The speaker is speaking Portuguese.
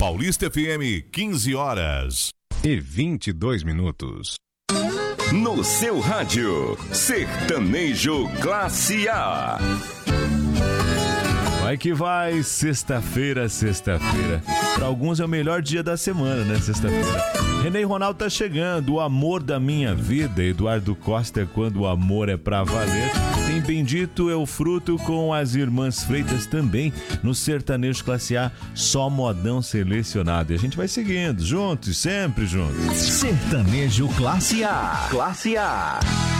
Paulista FM, 15 horas e 22 minutos. No seu rádio, Sertanejo Classe A. Vai que vai, sexta-feira. Para alguns é o melhor dia da semana, né? Sexta-feira. Renê Ronaldo tá chegando, o amor da minha vida. Eduardo Costa, quando o amor é pra valer. Tem Bendito é o Fruto com as Irmãs Freitas também no Sertanejo Classe A, só modão selecionado. E a gente vai seguindo, juntos, sempre juntos. Sertanejo Classe A. Classe A.